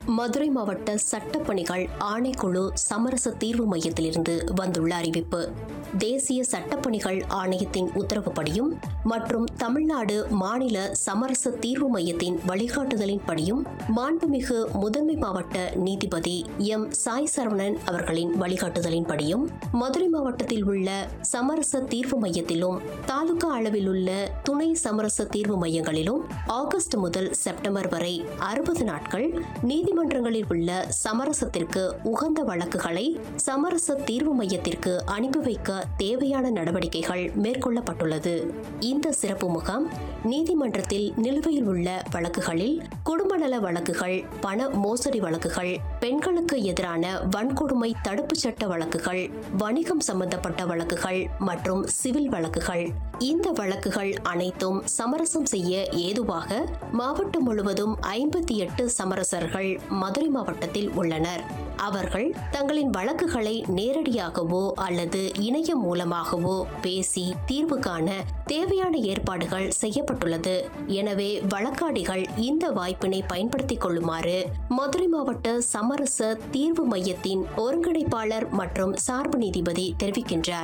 மதுரை மாவட்ட சட்டப்பணிகள் ஆணைக்குழு சமரச தீர்வு மையத்திலிருந்து வந்துள்ள அறிவிப்பு. தேசிய சட்டப்பணிகள் ஆணையத்தின் உத்தரவுப்படியும் மற்றும் தமிழ்நாடு மாநில சமரச தீர்வு மையத்தின் வழிகாட்டுதலின்படியும் மாண்புமிகு முதன்மை மாவட்ட நீதிபதி எம். சாய் சரவணன் அவர்களின் வழிகாட்டுதலின்படியும் மதுரை மாவட்டத்தில் உள்ள சமரச தீர்வு மையத்திலும் தாலுகா அளவில் உள்ள துணை சமரச தீர்வு மையங்களிலும் ஆகஸ்ட் முதல் செப்டம்பர் வரை 60 நாட்கள் நீதிமன்றங்களில் உள்ள சமரசத்திற்கு உகந்த வழக்குகளை சமரச தீர்வு மையத்திற்கு அனுப்பி வைக்க தேவையான நடவடிக்கைகள் மேற்கொள்ளப்பட்டுள்ளது. இந்த சிறப்பு முகாம் நீதிமன்றத்தில் நிலுவையில் உள்ள வழக்குகளில் குடும்ப நல வழக்குகள், பண மோசடி வழக்குகள், பெண்களுக்கு எதிரான வன்கொடுமை தடுப்பு சட்ட வழக்குகள், வணிகம் சம்பந்தப்பட்ட வழக்குகள் மற்றும் சிவில் வழக்குகள். இந்த வழக்குகள் அனைத்தும் சமரசம் செய்ய ஏதுவாக மாவட்டம் முழுவதும் 58 சமரசர்கள் மதுரை மாவட்டத்தில் உள்ளனர். அவர்கள் தங்களின் வழக்குகளை நேரடியாகவோ அல்லது இணையம் மூலமாகவோ பேசி தீர்வு காண தேவையான ஏற்பாடுகள் செய்யப்பட்டுள்ளது. எனவே வழக்காடிகள் இந்த வாய்ப்பினை பயன்படுத்திக் கொள்ளுமாறு மதுரை மாவட்ட சமரச தீர்வு மையத்தின் ஒருங்கிணைப்பாளர் மற்றும் சார்பு நீதிபதி தெரிவிக்கின்றார்.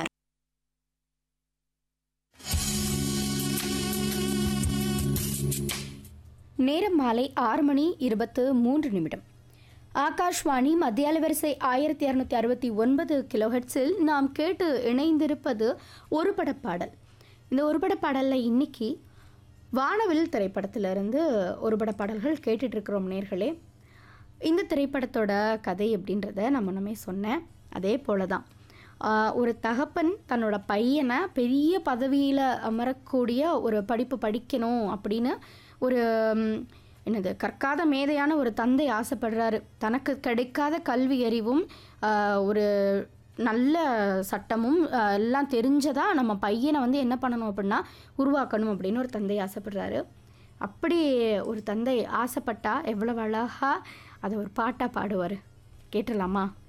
நேரம் மாலை 6:23. ஆகாஷ்வாணி மத்திய அலைவரிசை 1269 கிலோஹெட்ஸில் நாம் கேட்டு இணைந்திருப்பது ஒரு படப்பாடல். இந்த ஒரு படப்பாடலில் இன்னைக்கு வானவில் திரைப்படத்திலிருந்து ஒரு படப்பாடல்கள் கேட்டுட்ருக்கிறோம் நேர்களே. இந்த திரைப்படத்தோட கதை அப்படின்றத நான் முன்னமே சொன்னேன். அதே போல தான் ஒரு தகப்பன் தன்னோட பையனை பெரிய பதவியில் அமரக்கூடிய ஒரு படிப்பு படிக்கணும் அப்படின்னு ஒரு கற்காத மேதையான ஒரு தந்தை ஆசைப்படுறாரு. தனக்கு கிடைக்காத கல்வி அறிவும் ஒரு நல்ல சட்டமும் எல்லாம் தெரிஞ்சதாக நம்ம பையனை என்ன பண்ணணும் அப்படின்னா உருவாக்கணும் அப்படின்னு ஒரு தந்தை ஆசைப்படுறாரு. அப்படி ஒரு தந்தை ஆசைப்பட்டா எவ்வளவு அழகாக அதை ஒரு பாட்டாக பாடுவார். கேட்டுடலாமா?